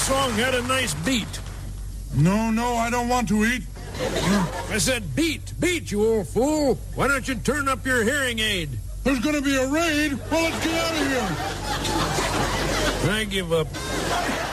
song had a nice beat. No, I don't want to eat. I said beat, you old fool. Why don't you turn up your hearing aid? There's going to be a raid. Well, let's get out of here. I give up.